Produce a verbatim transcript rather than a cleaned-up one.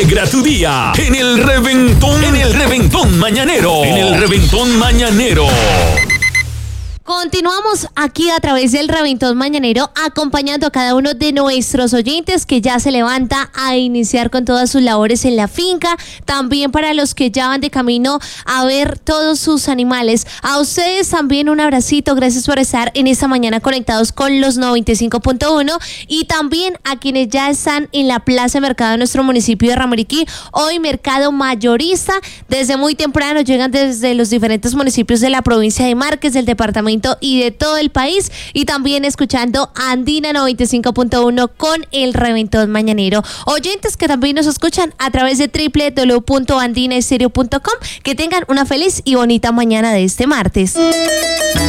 alegra tu día en el reventón, en el reventón mañanero, en el reventón mañanero. Continuamos aquí a través del Reventón Mañanero acompañando a cada uno de nuestros oyentes que ya se levanta a iniciar con todas sus labores en la finca, también para los que ya van de camino a ver todos sus animales. A ustedes también un abracito, gracias por estar en esta mañana conectados con los noventa y cinco punto uno y también a quienes ya están en la plaza de mercado de nuestro municipio de Ramuriquí, hoy mercado mayorista, desde muy temprano llegan desde los diferentes municipios de la provincia de Márquez, del departamento y de todo el país, y también escuchando Andina noventa y cinco punto uno con el Reventón Mañanero. Oyentes que también nos escuchan a través de doble u doble u doble u punto andina estéreo punto com, que tengan una feliz y bonita mañana de este martes.